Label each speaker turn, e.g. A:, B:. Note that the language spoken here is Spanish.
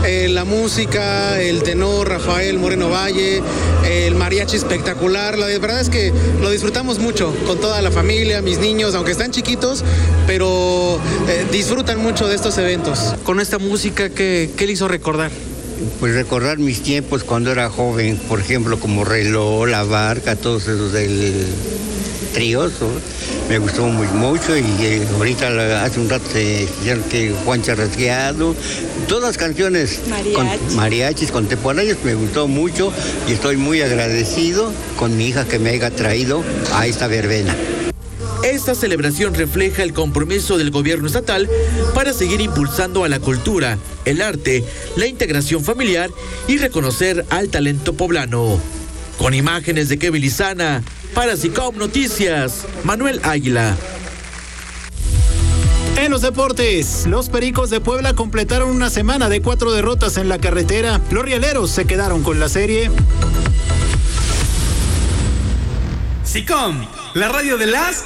A: la música, el tenor Rafael Moreno Valle, el mariachi espectacular. La verdad es que lo disfrutamos mucho con toda la familia, mis niños, aunque están chiquitos, pero disfrutan mucho de estos eventos. Con esta música, ¿qué le hizo recordar?
B: Pues recordar mis tiempos cuando era joven, por ejemplo, como Reloj, La Barca, todos esos del trioso, me gustó muy mucho. Y ahorita hace un rato dijeron que Juan Charrasqueado, todas las canciones mariachis contemporáneas me gustó mucho y estoy muy agradecido con mi hija que me haya traído a esta verbena.
C: Esta celebración refleja el compromiso del gobierno estatal para seguir impulsando a la cultura, el arte, la integración familiar y reconocer al talento poblano. Con imágenes de Kevin Lizana, para SICOM Noticias, Manuel Águila.
D: En los deportes, los Pericos de Puebla completaron una semana de 4 derrotas en la carretera. Los rieleros se quedaron con la serie.
E: SICOM, la radio de las